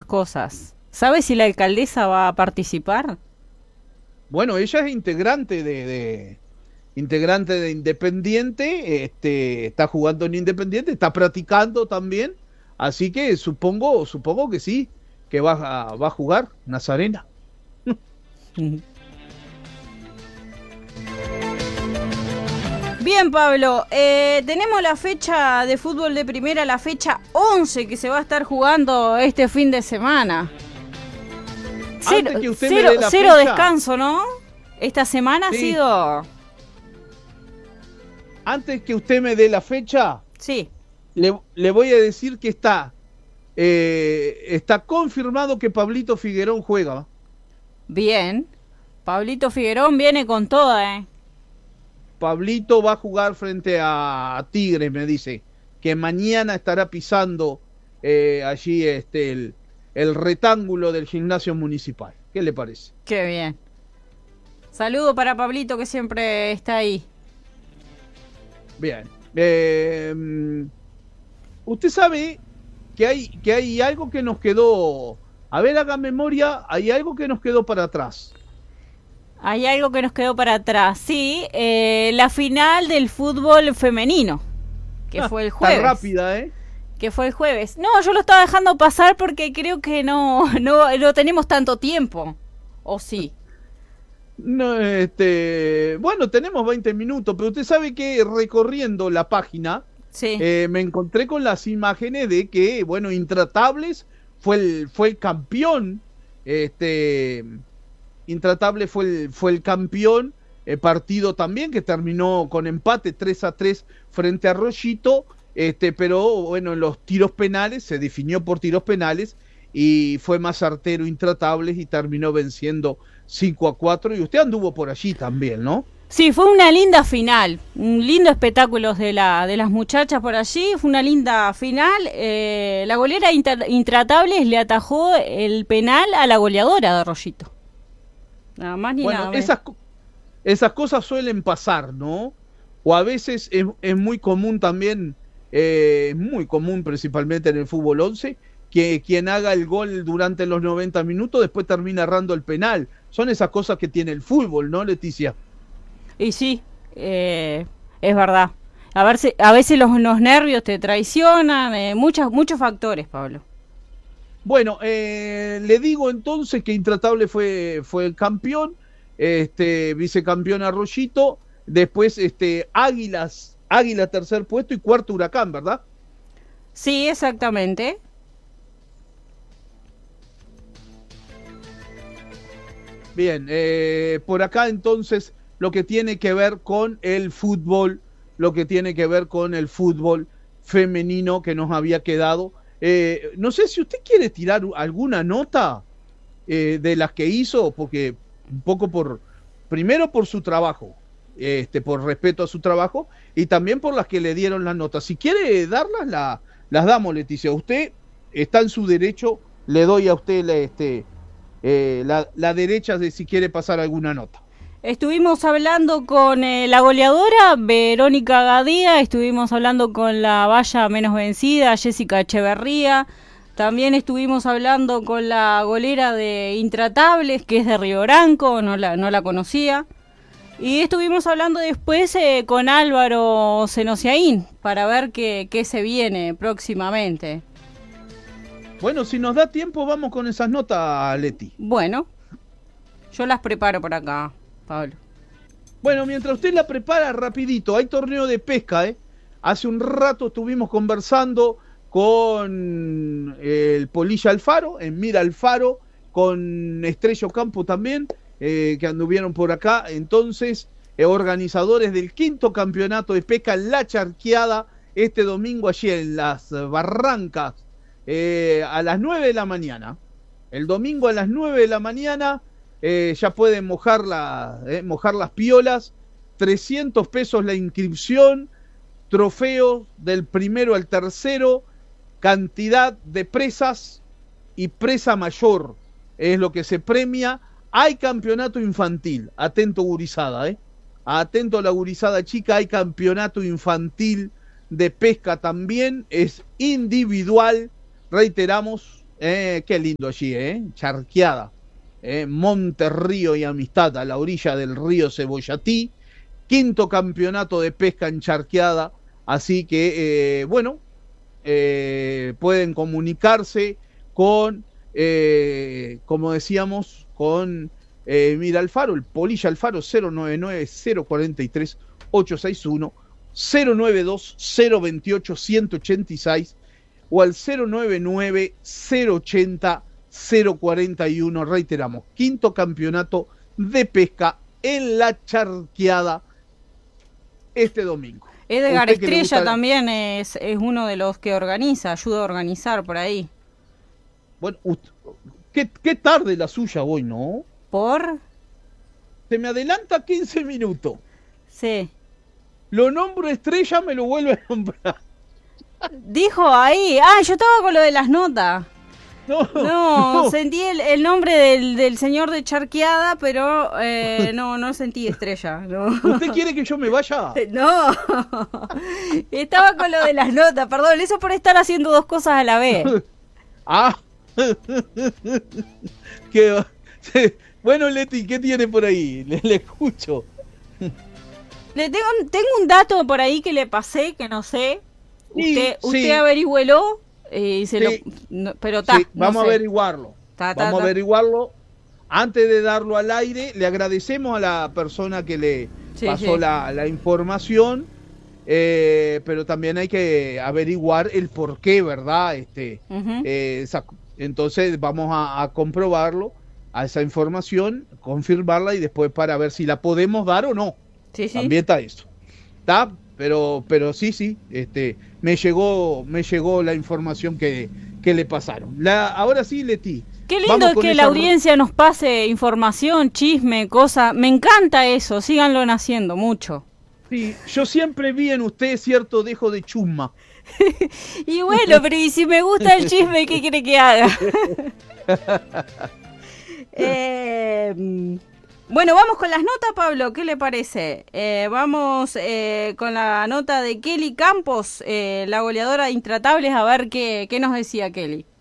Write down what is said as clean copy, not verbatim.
cosas. ¿Sabe si la alcaldesa va a participar? Bueno, ella es integrante de Independiente, está jugando en Independiente, está practicando también, así que supongo que sí, que va a jugar Nazarena. Bien, Pablo, tenemos la fecha de fútbol de primera, la fecha 11 que se va a estar jugando este fin de semana. Cero descanso, ¿no? Esta semana sí. Ha sido... Antes que usted me dé la fecha, sí, le voy a decir que está confirmado que Pablito Figuerón juega. Bien, Pablito Figuerón viene con toda, Pablito va a jugar frente a Tigre, me dice, que mañana estará pisando allí el rectángulo del gimnasio municipal. ¿Qué le parece? Qué bien. Saludo para Pablito, que siempre está ahí. Bien. Usted sabe que hay algo que nos quedó... A ver, haga memoria, hay algo que nos quedó para atrás. Hay algo que nos quedó para atrás, sí, la final del fútbol femenino, que fue el jueves. Tan rápida, Que fue el jueves. No, yo lo estaba dejando pasar porque creo que no tenemos tanto tiempo, ¿o sí? No, bueno, tenemos 20 minutos, pero usted sabe que recorriendo la página, sí. Me encontré con las imágenes de que, bueno, Intratables fue el campeón, Intratable fue el campeón, partido también que terminó con empate 3-3 frente a Rollito, pero bueno, en los tiros penales, se definió por tiros penales y fue más certero Intratables y terminó venciendo 5-4, y usted anduvo por allí también, ¿no? Sí, fue una linda final, un lindo espectáculo de las muchachas por allí, fue una linda final. La golera Intratables le atajó el penal a la goleadora de Rollito. Nada más ni nada menos. Esas cosas suelen pasar, ¿no? O a veces es muy común también, muy común principalmente en el fútbol 11, que quien haga el gol durante los 90 minutos después termina errando el penal. Son esas cosas que tiene el fútbol, ¿no, Leticia? Y sí, es verdad. A veces los nervios te traicionan, muchos factores, Pablo. Bueno, le digo entonces que Intratable fue el campeón, vicecampeón Arroyito, después Águila tercer puesto y cuarto Huracán, ¿verdad? Sí, exactamente. Bien, por acá entonces lo que tiene que ver con el fútbol, femenino que nos había quedado. No sé si usted quiere tirar alguna nota de las que hizo, porque un poco primero por su trabajo, por respeto a su trabajo, y también por las que le dieron las notas. Si quiere darlas, las damos, Leticia. Usted está en su derecho, le doy a usted la derecha de si quiere pasar alguna nota. Estuvimos hablando con la goleadora Verónica Gadía, estuvimos hablando con la valla menos vencida Jessica Echeverría, también estuvimos hablando con la golera de Intratables, que es de Río Branco, no la conocía, y estuvimos hablando después con Álvaro Senosiaín para ver qué se viene próximamente. Bueno, si nos da tiempo vamos con esas notas, Leti. Bueno, yo las preparo por acá, Pablo. Bueno, mientras usted la prepara, rapidito, hay torneo de pesca, Hace un rato estuvimos conversando con el Polilla Alfaro, en Mira Alfaro, con Estrella Campo también, que anduvieron por acá. Entonces, organizadores del 5º campeonato de pesca en La Charqueada, este domingo allí en las Barrancas, a las 9 de la mañana. El domingo a las 9 de la mañana, ya pueden mojar las piolas, 300 pesos la inscripción, trofeos del primero al tercero, cantidad de presas y presa mayor es lo que se premia. Hay campeonato infantil, atento gurizada, atento a la gurizada chica, hay campeonato infantil de pesca también, es individual, reiteramos, Qué lindo allí, Charqueada. Monterrío y Amistad, a la orilla del río Cebollatí. 5º campeonato de pesca en Charqueada. Así que, pueden comunicarse con, como decíamos, con Mira Alfaro, el Polilla Alfaro, 099-043-861, 092-028-186 o al 099-080-041. Reiteramos, 5º campeonato de pesca en la Charqueada este domingo. Edgar Estrella también es uno de los que organiza, ayuda a organizar por ahí. Bueno, qué tarde la suya hoy, ¿no? ¿Por? Se me adelanta 15 minutos. Sí. Lo nombro Estrella, me lo vuelve a nombrar. Dijo ahí. Yo estaba con lo de las notas. No, sentí el nombre del señor de Charqueada, pero no sentí Estrella. No. ¿Usted quiere que yo me vaya? No, estaba con lo de las notas, perdón, eso por estar haciendo dos cosas a la vez. Bueno, Leti, ¿qué tiene por ahí? Le escucho. Tengo un dato por ahí que le pasé, que no sé. Usted averigüelo. Pero sí, vamos a averiguarlo. Vamos a averiguarlo. Antes de darlo al aire, le agradecemos a la persona que le pasó la información, pero también hay que averiguar el por qué, ¿verdad? Entonces vamos a comprobarlo, a esa información, confirmarla y después para ver si la podemos dar o no. También está eso. ¿Está? Pero sí, me llegó la información que le pasaron. Ahora sí, Leti. Qué lindo que la audiencia nos pase información, chisme, cosas. Me encanta eso, síganlo haciendo mucho. Sí, yo siempre vi en usted cierto dejo de chusma. Y bueno, pero ¿y si me gusta el chisme, qué quiere que haga? Bueno, vamos con las notas, Pablo, ¿qué le parece? Vamos con la nota de Kelly Campos, la goleadora de Intratables, a ver qué nos decía Kelly.